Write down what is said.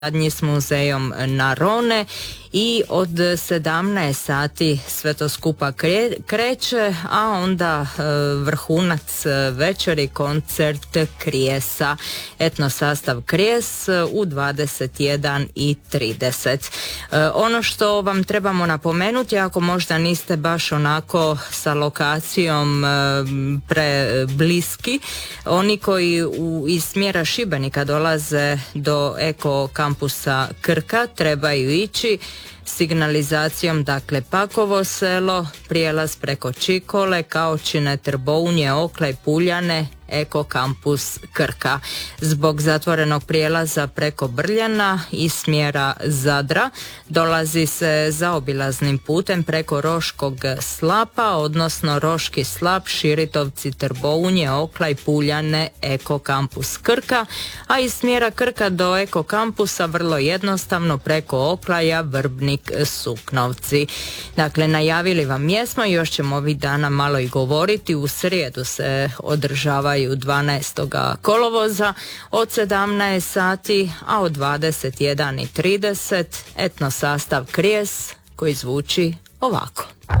suradnji s muzejom Narone i od 17 sati sve to skupa kreće, a onda vrhunac večeri koncert Krijesa, etno sastav Krijes u 21:30. Ono što vam trebamo napomenuti, ako možda niste baš onako sa lokacijom prebliski, oni koji iz smjera Šibenika dolaze do Eko kampusa Krka trebaju ići signalizacijom, dakle Pakovo selo, prijelaz preko Čikole, Kaočine, Trbounje, Oklaj, Puljane, Eko kampus Krka. Zbog zatvorenog prijelaza preko Brljana i smjera Zadra dolazi se zaobilaznim putem preko Roškog slapa, odnosno Roški slap, Širitovci, Trbounje, Oklaj, Puljane, Eko kampus Krka, a iz smjera Krka do Eko kampusa vrlo jednostavno preko Oklaja, Vrbnik, Suknovci. Dakle, najavili vam jesmo, još ćemo ovih dana malo i govoriti. U srijedu se održavaju 12. kolovoza od 17 sati, a od 21:30 etno sastav Krijes koji zvuči ovako.